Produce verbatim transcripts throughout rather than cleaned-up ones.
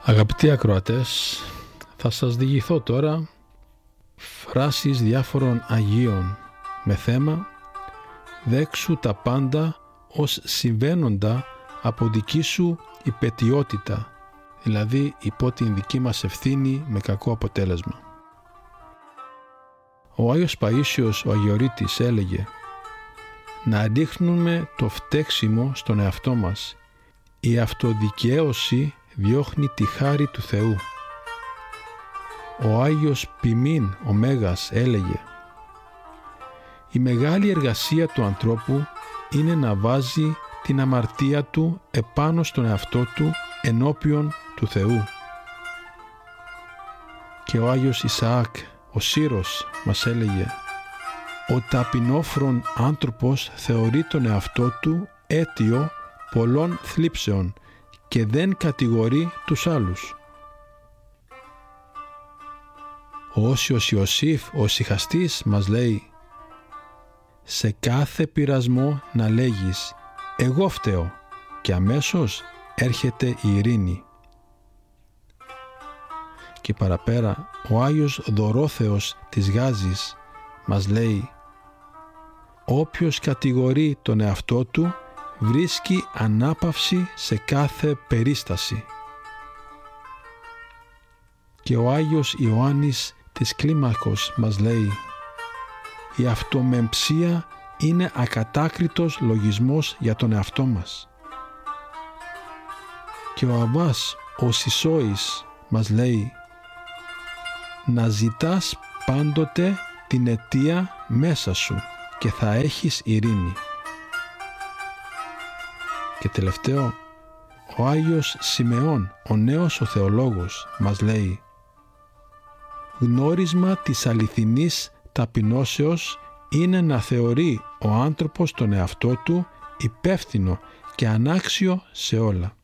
Αγαπητοί ακροατές, θα σας διηγηθώ τώρα φράσεις διάφορων Αγίων με θέμα «Δέξου τα πάντα ως συμβαίνοντα από δική σου υπετιότητα», δηλαδή υπό την δική μας ευθύνη με κακό αποτέλεσμα. Ο Άγιος Παΐσιος ο Αγιορείτης έλεγε «Να ρίχνουμε το φταίξιμο στον εαυτό μας. Η αυτοδικαίωση διώχνει τη χάρη του Θεού». Ο Άγιος Ποιμήν ο Μέγας έλεγε «Η μεγάλη εργασία του ανθρώπου είναι να βάζει την αμαρτία του επάνω στον εαυτό του ενώπιον του Θεού». Και ο Άγιος Ισαάκ ο Σύρος μας έλεγε «Ο ταπεινόφρον άνθρωπος θεωρεί τον εαυτό του αίτιο πολλών θλίψεων και δεν κατηγορεί τους άλλους». Ο Όσιος Ιωσήφ ο Σιχαστής μας λέει «Σε κάθε πειρασμό να λέγεις «εγώ φταίω» και αμέσως έρχεται η ειρήνη». Και παραπέρα ο Άγιος Δωρόθεος της Γάζης μας λέει «Όποιος κατηγορεί τον εαυτό του βρίσκει ανάπαυση σε κάθε περίσταση». Και ο Άγιος Ιωάννης της Κλίμακος μας λέει «Η αυτομεμψία είναι ακατάκριτος λογισμός για τον εαυτό μας». Και ο Αββάς ο Σισόης μας λέει «Να ζητάς πάντοτε την αιτία μέσα σου και θα έχεις ειρήνη». Και τελευταίο, ο Άγιος Σιμεών, ο νέος ο θεολόγος, μας λέει «Γνώρισμα της αληθινής ταπεινώσεως είναι να θεωρεί ο άνθρωπος τον εαυτό του υπεύθυνο και ανάξιο σε όλα».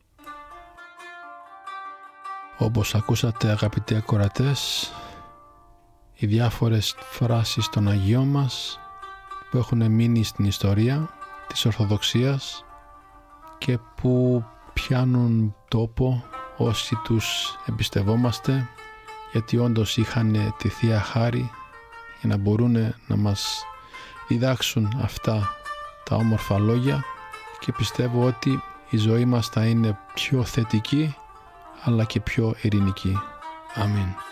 Όπως ακούσατε αγαπητοί ακροατές, οι διάφορες φράσεις των Αγίων μας που έχουν μείνει στην ιστορία της Ορθοδοξίας και που πιάνουν τόπο όσοι τους εμπιστευόμαστε, γιατί όντως είχαν τη Θεία Χάρη για να μπορούν να μας διδάξουν αυτά τα όμορφα λόγια, και πιστεύω ότι η ζωή μας θα είναι πιο θετική αλλά και πιο ειρηνική. Αμήν.